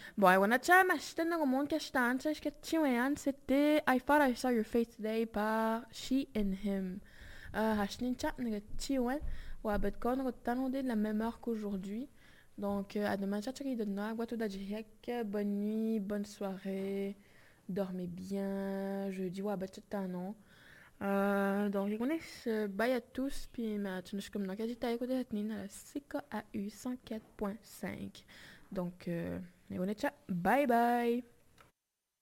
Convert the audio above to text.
Bom, eu wanna tchau, mas tem um monte que está antes que tinha c'était I Thought I Saw Your Face Today par She and Him. Hashnin chat nega tiwen, ou abet kon rotan de la même heure qu'aujourd'hui. Donc, à demain, chat de noa, boîte d'adjiriak, bonne nuit, bonne soirée, dormez bien, jeudi, ou abet chat non. Donc, je connais, bye à tous, puis ma tu comme dans Kajita écouter cette ligne à la CKAU 104.5. Donc, on est chat, bye bye!